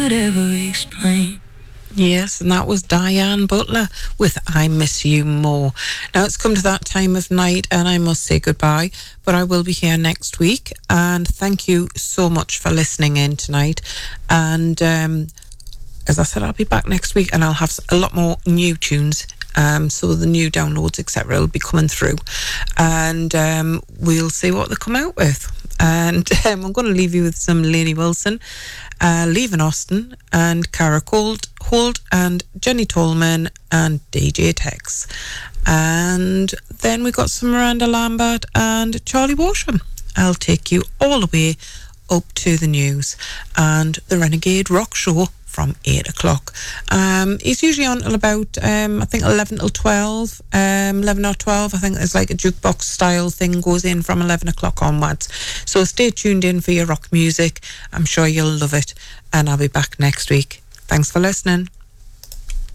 ever explain. Yes, and that was Diane Butler with I Miss You More. Now it's come to that time of night and I must say goodbye, but I will be here next week, and thank you so much for listening in tonight. And as I said, I'll be back next week and I'll have a lot more new tunes. So the new downloads, etc., will be coming through, and we'll see what they come out with. And I'm going to leave you with some Lainey Wilson, Leaving Austin, and Cara Holt, and Jenny Tolman, and DJ Tex. And then we got some Miranda Lambert and Charlie Washam. I'll take you all the way up to the news and the Renegade Rock Show from 8 o'clock. It's usually on till about, I think 11 till 12, 11 or 12. I think there's like a jukebox style thing goes in from 11 o'clock onwards. So stay tuned in for your rock music. I'm sure you'll love it. And I'll be back next week. Thanks for listening.